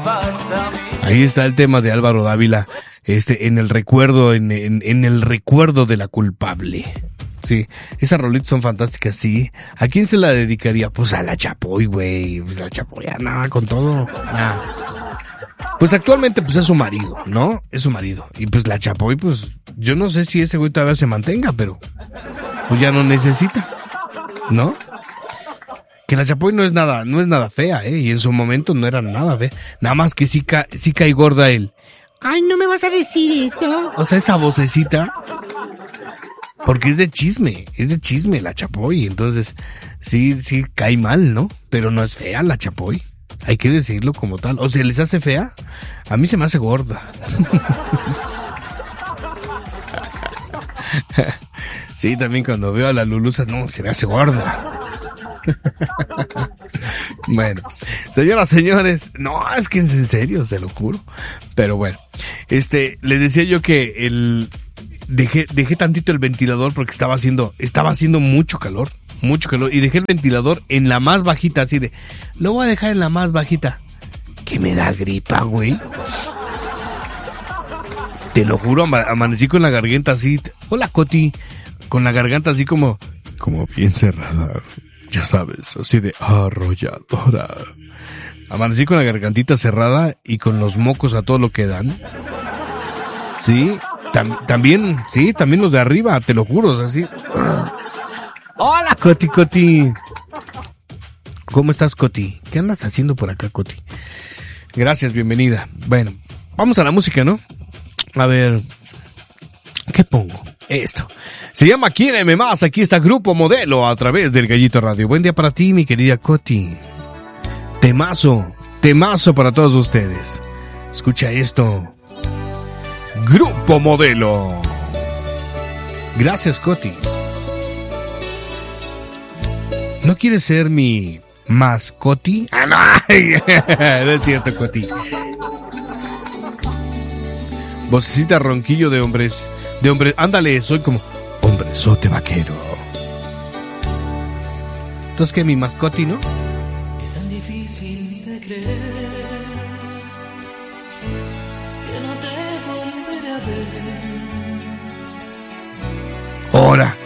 Ahí está el tema de Álvaro Dávila, en el recuerdo, en el recuerdo de la culpable. Sí, esas rolitas son fantásticas, sí. ¿A quién se la dedicaría? Pues a la Chapoy, güey. Pues la Chapoy, nada, con todo. Nah. Pues actualmente, pues es su marido, ¿no? Es su marido. Y pues la Chapoy, pues, yo no sé si ese güey todavía se mantenga, pero pues ya no necesita, ¿no? Que la Chapoy no es nada fea, y en su momento no era nada fea. Nada más que sí cae gorda él. Ay, ¿no me vas a decir esto? O sea, esa vocecita. Porque es de chisme la Chapoy. Entonces, sí cae mal, ¿no? Pero no es fea la Chapoy. Hay que decirlo como tal. O sea, ¿les hace fea? A mí se me hace gorda. Sí, también cuando veo a la Lulusa, no, se me hace gorda. Bueno, señoras, señores, no, es que es en serio, se lo juro. Pero bueno, les decía yo que dejé tantito el ventilador porque estaba haciendo mucho calor, y dejé el ventilador en la más bajita, así de, lo voy a dejar en la más bajita, que me da gripa, güey. Te lo juro, amanecí con la garganta así, hola Coti, con la garganta así como bien cerrada, ya sabes, así de arrolladora. Amanecí con la gargantita cerrada y con los mocos a todo lo que dan. Sí, también los de arriba, te lo juro, o sea, así. Hola, Coti. ¿Cómo estás, Coti? ¿Qué andas haciendo por acá, Coti? Gracias, bienvenida. Bueno, vamos a la música, ¿no? A ver, ¿qué pongo? Esto. Se llama Quiéreme Más. Aquí está Grupo Modelo a través del Gallito Radio. Buen día para ti, mi querida Coti. Temazo para todos ustedes. Escucha esto. Grupo Modelo. Gracias, Coti. ¿No quieres ser mi mascoti? Ah, no. No es cierto, Coti. Vocecita ronquillo de hombres. Ándale, soy como hombrezote vaquero. Entonces, ¿qué? Mi mascoti, ¿no? Es tan difícil de creer que no te volveré a ver. Ahora.